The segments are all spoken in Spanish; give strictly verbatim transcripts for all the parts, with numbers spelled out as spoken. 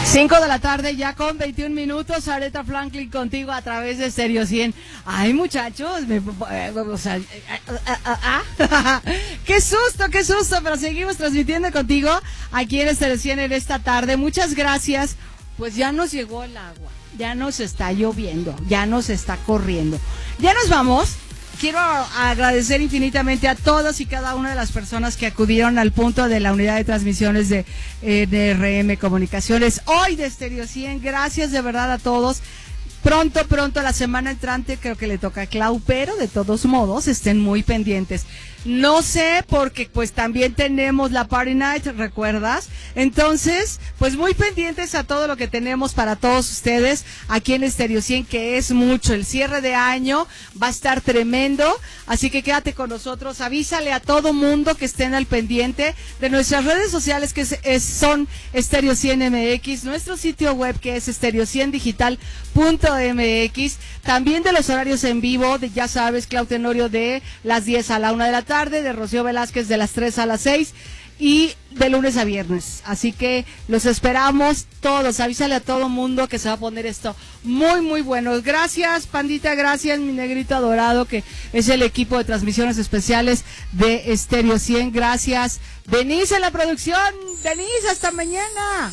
cinco de la tarde ya con veintiún minutos, Aretha Franklin contigo a través de Stereo cien. Ay, muchachos, me, o sea, ah, ah, qué susto, qué susto, pero seguimos transmitiendo contigo aquí en Stereo cien en esta tarde. Muchas gracias. Pues ya nos llegó el agua, ya nos está lloviendo, ya nos está corriendo. Ya nos vamos. Quiero agradecer infinitamente a todas y cada una de las personas que acudieron al punto de la unidad de transmisiones de, eh, de R M Comunicaciones hoy de Stereo cien. Gracias de verdad a todos. Pronto, pronto, la semana entrante creo que le toca a Clau, pero de todos modos estén muy pendientes. No sé, porque pues también tenemos la Party Night, ¿recuerdas? Entonces, pues muy pendientes a todo lo que tenemos para todos ustedes aquí en Stereo cien, que es mucho. El cierre de año va a estar tremendo, así que quédate con nosotros. Avísale a todo mundo que estén al pendiente de nuestras redes sociales, que es, es, son Stereo cien M X, nuestro sitio web que es stereo cien digital punto m x, también de los horarios en vivo, de, ya sabes, Clau Tenorio de las diez a la una de la tarde, de Rocío Velázquez de las tres a las seis y de lunes a viernes. Así que los esperamos todos. Avísale a todo mundo que se va a poner esto muy, muy bueno. Gracias, Pandita, gracias, mi negrito adorado, que es el equipo de transmisiones especiales de Stereo cien. Gracias, Denise en la producción. Denise, hasta mañana.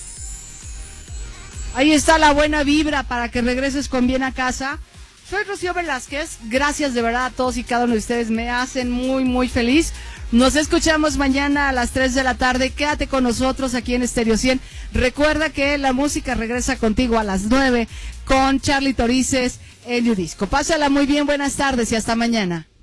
Ahí está la buena vibra para que regreses con bien a casa. Soy Rocío Velázquez. Gracias de verdad a todos y cada uno de ustedes. Me hacen muy, muy feliz. Nos escuchamos mañana a las tres de la tarde. Quédate con nosotros aquí en Stereo cien. Recuerda que la música regresa contigo a las nueve con Charlie Torices en New Disco. Pásala muy bien, buenas tardes y hasta mañana.